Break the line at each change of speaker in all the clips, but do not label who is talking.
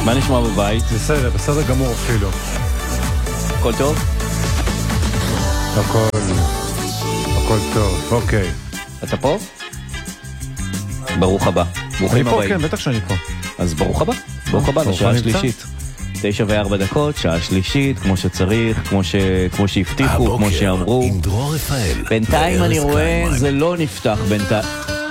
מה נשמע בבית?
בסדר, בסדר גמור אפילו.
הכל טוב?
הכל טוב, אוקיי.
אתה פה? ברוך הבא. ברוכים
אני פה,
הבאים.
כן, בטח שאני פה.
אז ברוך הבא. ברוך הבא לשעה השלישית. 9:04, שעה שלישית, כמו שצריך, כמו שהבטיחו, כמו שאמרו. בינתיים אני רואה, זה לא נפתח בינתיים.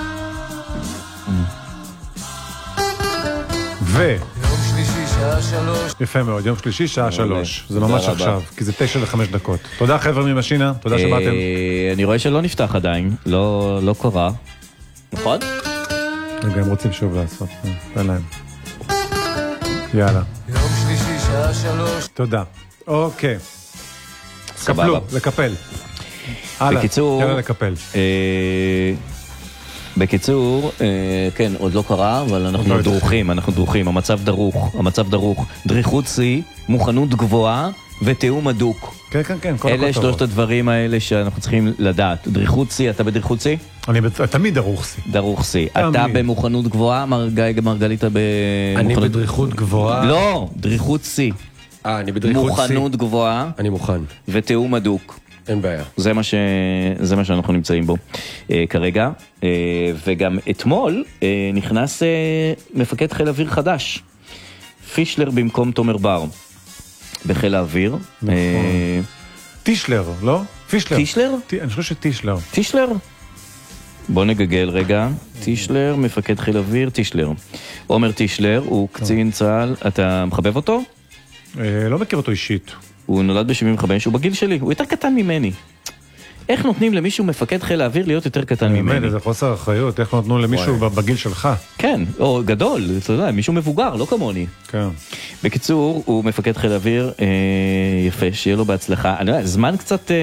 יום שלישי, שעה 3.
יפה מאוד, יום שלישי, שעה 3. זה ממש עכשיו, כי זה 9:05. תודה חבר'ה ממשינה, תודה שבאתם.
אני רואה שלא נפתח עדיין, לא קרה. נכון?
רגע, הם רוצים שוב לעשות. תן להם. יאללה.
יום שלישי, שעה 3.
תודה. אוקיי.
סבבה.
קפלו, לקפל.
בקיצור,
יאללה לקפל.
בקיצור, כן, עוד לא קרה, אבל אנחנו דרוכים, המצב דרוך, דריכות שיא, מוכנות גבוהה ותאום הדוק.
כן, כל הכותרות.
אלה שלושת הדברים האלה שאנחנו צריכים לדעת. דריכות שיא, אתה בדריכות שיא?
אני תמיד דרוך שיא.
דרוך שיא. אתה במוכנות גבוהה, מרגלית
אני בדריכות גבוהה.
לא, דריכות שיא.
אני בדריכות שיא.
מוכנות גבוהה.
אני מוכן.
ותאום הדוק.
אין בעיה.
זה מה שאנחנו נמצאים בו כרגע. וגם אתמול נכנס מפקד חיל אוויר חדש. פישלר במקום תומר בר. בחיל האוויר.
טישלר, לא? פישלר.
טישלר?
אני חושב שטישלר.
טישלר? בוא נגגל רגע. טישלר, מפקד חיל אוויר, טישלר. עומר טישלר, הוא קצין צה"ל. אתה מחבב אותו?
לא מכיר אותו אישית.
הוא נולד ב-75, הוא בגיל שלי, הוא יותר קטן ממני. איך נותנים למישהו מפקד חיל האוויר להיות יותר קטן ממני?
זה חוסר אחריות, איך נותנו למישהו בגיל שלך?
כן, או גדול, אתה יודע, מישהו מבוגר, לא כמוני.
כן.
בקיצור, הוא מפקד חיל האוויר, יפה, שיהיה לו בהצלחה. אני יודע, זמן קצת,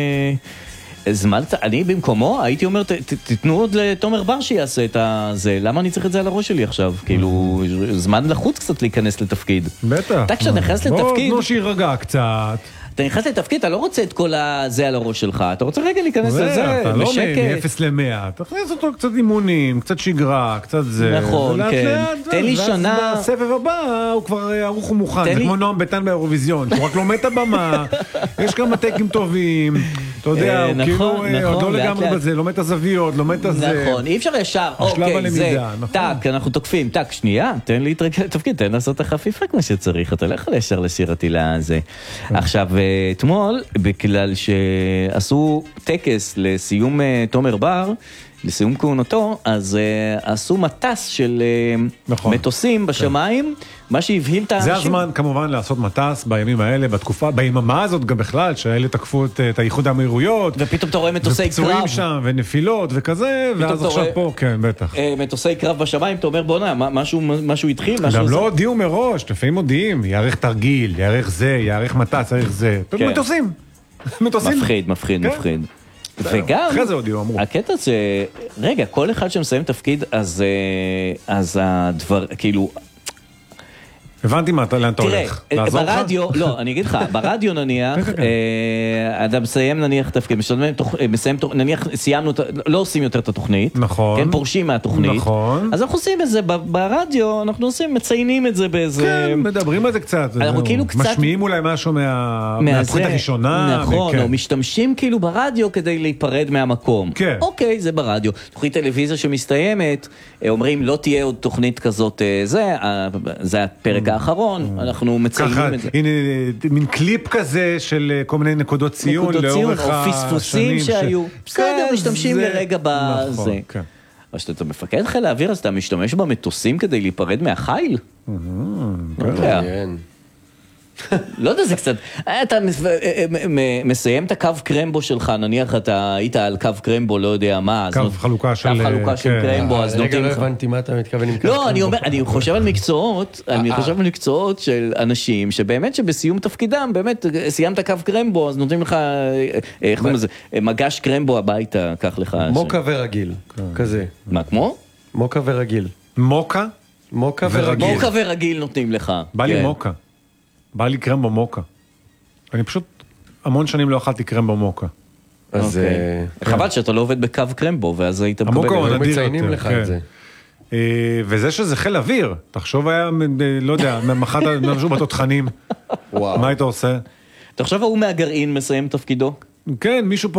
אני במקומו הייתי אומר, תתנו עוד לתומר בר שיעשה את זה, למה אני צריך את זה על הראש שלי עכשיו? כאילו, זמן לחוץ קצת להיכנס לתפקיד.
בטח.
אתה כשאתה נכנס לתפקיד...
בוא, שירגע קצת.
אתה נכנס לתפקיד, אתה לא רוצה את כל זה על הראש שלך, אתה רוצה רגע להיכנס לזה,
אתה לא מ-0 ל-100, תכניס אותו קצת אימונים, קצת שגרה, קצת זה.
נכון, כן. תן לי שנה...
ואז בסבב הבא הוא כבר ערוך ומוכן, זה כמו נועם ביטן באירוויזיון, שהוא רק לומד את הבמה, יש כמה טקים טובים, אתה יודע, הוא כאילו עוד לא לגמרי בזה, לומד את הזוויות, לומד את הזה.
נכון, אי אפשר ישר, אוקיי, זה, טק, אנחנו תוקפים, טק, שנייה, תן להתרגל לתפקיד, תן לעשות את החפיפה כמו שצריך, אתה לא יכול ישר לשיר אותי לזה. עכשיו, אתמול, בכלל שעשו טקס לסיום תומר בר, לסיום כהונתו, אז עשו מטס של מטוסים בשמיים, מה שהבהיל את האנשים.
זה הזמן כמובן לעשות מטס בימים האלה, בתקופה, ביממה הזאת גם בכלל, שהאלה תקפו את האיחוד האמירויות.
ופתאום אתה רואה מטוסי קרב.
ופצועים שם, ונפילות וכזה, ואז עכשיו פה, כן, בטח.
מטוסי קרב בשמיים, אתה אומר, בוא נע, משהו התחיל,
גם לא הודיעו מראש, לפעמים מודיעים, יערך תרגיל, יערך זה, יערך מטס, יערך זה. מטוסים.
מפחיד. וגם,
אחרי זה הודיעו, אמרו.
הקטע זה, רגע, כל אחד שמסיים תפקיד, אז הדבר, כאילו...
הבנתי מה, לאן אתה הולך? לעזור לך?
ברדיו, לא, אני אגיד לך, ברדיו נניח, אתה מסיים נניח תפקיד, נניח סיימנו, לא עושים יותר את התוכנית,
נכון,
כן, פורשים מהתוכנית,
נכון,
אז אנחנו עושים את זה ברדיו, אנחנו מציינים את זה באיזה...
כן, מדברים על זה קצת,
אנחנו כאילו קצת...
משמיעים אולי משהו מהתוכנית הראשונה,
נכון, או משתמשים כאילו ברדיו כדי להיפרד מהמקום,
כן,
אוקיי, זה ברדיו, תוכנית טלוויזיה שמסתיימת, אומרים לא תהיה עוד תוכנית כזאת, זה הפרק האחרון, אנחנו מציינים את זה.
הנה, מין קליפ כזה של כל מיני נקודות ציון לאורך השנים.
או פספוסים שהיו. בסדר, משתמשים לרגע בזה.
כן.
אבל שאתה מפקד חיל האוויר, אז אתה משתמש במטוסים כדי להיפרד מהחיל? לא יודע. לא יודע, זה קצת... אתה מסיים את הקו קרמבו שלך, נניח אתה היית על קו קרמבו, לא יודע מה.
קו חלוקה של...
קו חלוקה של קרמבו, אז נותנים לך...
רגע, לא הבנתי מה אתה מתכוון עם קו
קרמבו. לא, אני חושב על מקצועות, של אנשים שבאמת שבסיום תפקידם, באמת סיימת קו קרמבו, אז נותנים לך, איך קוראים לזה, מגש קרמבו הביתה, קח לך...
מוקה ורגיל, כזה.
מה, כמו?
מוקה ורגיל.
מוקה?
מוקה ורגיל.
מוקה ורגיל נותנים לך.
בא לי מוקה. בא לי קרמבו מוקה. אני פשוט המון שנים לא אכלתי קרמבו מוקה.
אז...
חבל שאתה לא עובד בקו קרמבו, ואז היית...
המוקה הוא נדיר
מציינים לך את זה.
וזה שזה חיל אוויר, תחשוב היה, לא יודע, ממחת משהו בתותחנים, מה היית עושה?
תחשוב הוא מהגרעין מסיים תפקידו?
כן, מישהו